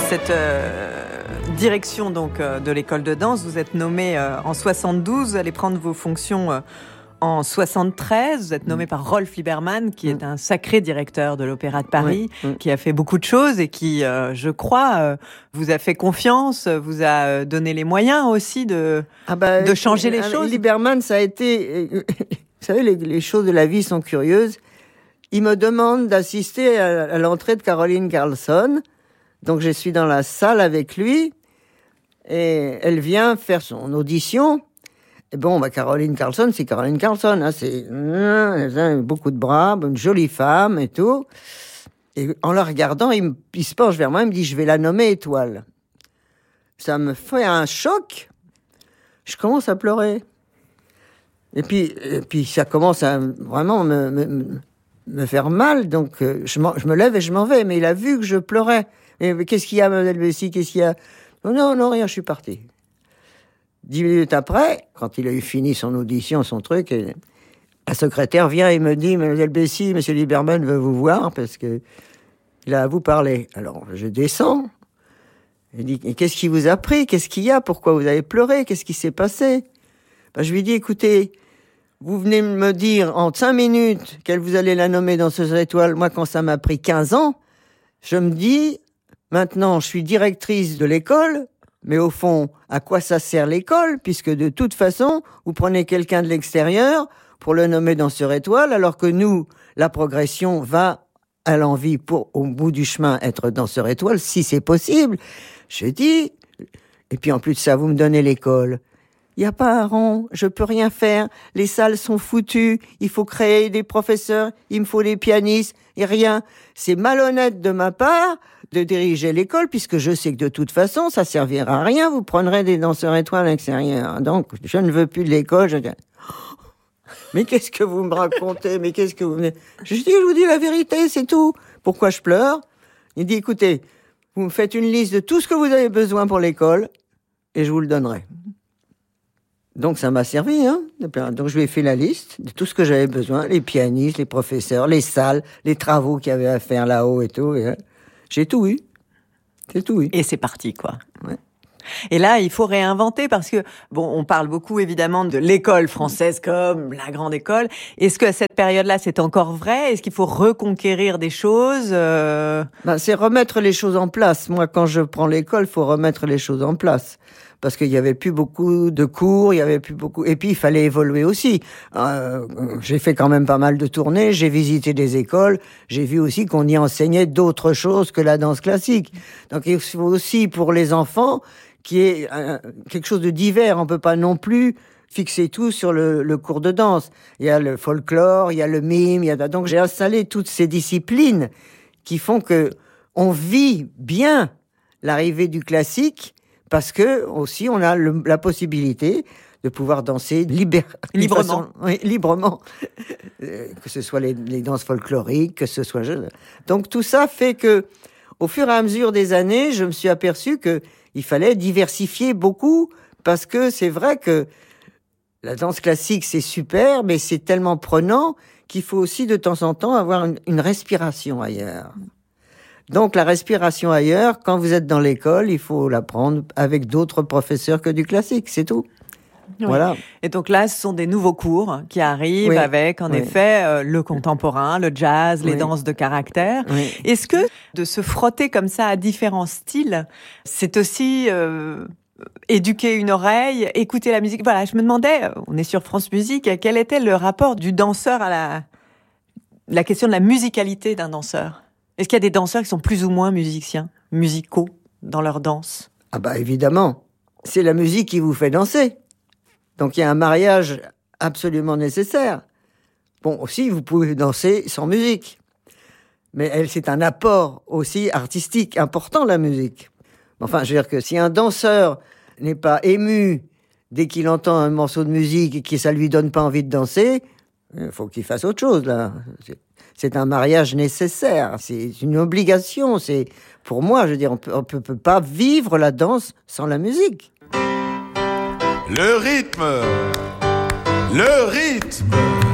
cette direction donc de l'école de danse, vous êtes nommé en 72, vous allez prendre vos fonctions en 73, vous êtes nommé par Rolf Libermann, qui est un sacré directeur de l'Opéra de Paris, qui a fait beaucoup de choses et qui, je crois, vous a fait confiance, vous a donné les moyens aussi de changer les choses. Libermann, ça a été... Vous savez, les choses de la vie sont curieuses. Il me demande d'assister à l'entrée de Caroline Carlsson. Donc, je suis dans la salle avec lui et elle vient faire son audition. Et bon, Caroline Carlsson, c'est Caroline Carlsson. Hein, c'est beaucoup de bras, une jolie femme et tout. Et en la regardant, il se penche vers moi, il me dit « Je vais la nommer étoile ». Ça me fait un choc. Je commence à pleurer. Et puis ça commence à vraiment me faire mal. Donc, je me lève et je m'en vais. Mais il a vu que je pleurais. Mais qu'est-ce qu'il y a, Mademoiselle Bessy? Qu'est-ce qu'il y a? Non, rien, je suis parti. 10 minutes après, quand il a eu fini son audition, son truc, la secrétaire vient et me dit « Mademoiselle Bessy, Monsieur Libermann veut vous voir parce que il a à vous parler. » Alors, je descends. Il dit « Qu'est-ce qui vous a pris? Qu'est-ce qu'il y a? Pourquoi vous avez pleuré? Qu'est-ce qui s'est passé ?» Je lui dis « Écoutez, vous venez me dire en 5 minutes qu'elle vous allez la nommer danseuse étoile. Moi, quand ça m'a pris 15 ans, je me dis, maintenant, je suis directrice de l'école, mais au fond, à quoi ça sert l'école? Puisque de toute façon, vous prenez quelqu'un de l'extérieur pour le nommer danseur étoile, alors que nous, la progression va à l'envie pour, au bout du chemin, être danseur étoile, si c'est possible. Je dis, et puis en plus de ça, vous me donnez l'école. Il n'y a pas un rond, je peux rien faire, les salles sont foutues, il faut créer des professeurs, il me faut des pianistes, et rien. C'est malhonnête de ma part de diriger l'école, puisque je sais que de toute façon, ça servira à rien, vous prendrez des danseurs étoiles extérieurs. Donc, je ne veux plus de l'école. Je dis, mais qu'est-ce que vous me racontez? Mais qu'est-ce que vous venez... Je vous dis la vérité, c'est tout. Pourquoi je pleure? Il dit, écoutez, vous me faites une liste de tout ce que vous avez besoin pour l'école, et je vous le donnerai. Donc, ça m'a servi, hein. Donc, je lui ai fait la liste de tout ce que j'avais besoin, les pianistes, les professeurs, les salles, les travaux qu'il y avait à faire là-haut et tout. Et, j'ai tout eu. Et c'est parti, quoi. Ouais. Et là, il faut réinventer parce que, bon, on parle beaucoup évidemment de l'école française comme la grande école. Est-ce qu'à cette période-là, c'est encore vrai? Est-ce qu'il faut reconquérir des choses? C'est remettre les choses en place. Moi, quand je prends l'école, il faut remettre les choses en place. Parce qu'il y avait plus beaucoup de cours, il y avait plus beaucoup... Et puis, il fallait évoluer aussi. J'ai fait quand même pas mal de tournées, j'ai visité des écoles, j'ai vu aussi qu'on y enseignait d'autres choses que la danse classique. Donc, il faut aussi, pour les enfants, qu'il y ait quelque chose de divers. On peut pas non plus fixer tout sur le cours de danse. Il y a le folklore, il y a le mime, donc j'ai installé toutes ces disciplines qui font que on vit bien l'arrivée du classique, parce que aussi on a la possibilité de pouvoir danser librement. Librement. Que ce soit les danses folkloriques, que ce soit... Donc tout ça fait que, au fur et à mesure des années, je me suis aperçu que il fallait diversifier beaucoup, parce que c'est vrai que la danse classique, c'est super, mais c'est tellement prenant qu'il faut aussi de temps en temps avoir une respiration ailleurs. Donc la respiration ailleurs, quand vous êtes dans l'école, il faut l'apprendre avec d'autres professeurs que du classique, c'est tout. Oui. Voilà. Et donc là, ce sont des nouveaux cours qui arrivent avec, en effet, le contemporain, le jazz, les danses de caractère. Oui. Est-ce que de se frotter comme ça à différents styles, c'est aussi éduquer une oreille, écouter la musique? Voilà, je me demandais, on est sur France Musique, quel était le rapport du danseur à la question de la musicalité d'un danseur? Est-ce qu'il y a des danseurs qui sont plus ou moins musicaux dans leur danse? Évidemment. C'est la musique qui vous fait danser. Donc il y a un mariage absolument nécessaire. Bon, aussi, vous pouvez danser sans musique. Mais c'est un apport aussi artistique important, la musique. Enfin, je veux dire que si un danseur n'est pas ému dès qu'il entend un morceau de musique et que ça lui donne pas envie de danser, il faut qu'il fasse autre chose, là. C'est un mariage nécessaire, c'est une obligation. C'est, pour moi, je veux dire, on peut pas vivre la danse sans la musique. Le rythme